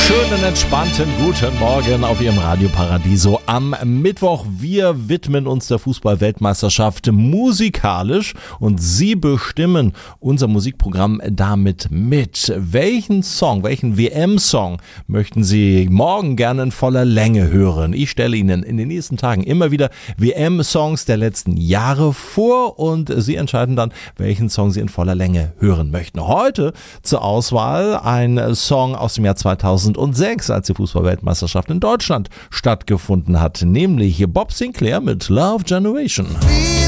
Schönen, entspannten guten Morgen auf Ihrem Radio Paradiso am Mittwoch. Wir widmen uns der Fußball-Weltmeisterschaft musikalisch und Sie bestimmen unser Musikprogramm damit mit. Welchen WM-Song möchten Sie morgen gerne in voller Länge hören? Ich stelle Ihnen in den nächsten Tagen immer wieder WM-Songs der letzten Jahre vor und Sie entscheiden dann, welchen Song Sie in voller Länge hören möchten. Heute zur Auswahl ein Song aus dem Jahr 2006, als die Fußball-Weltmeisterschaft in Deutschland stattgefunden hat, nämlich Bob Sinclair mit Love Generation.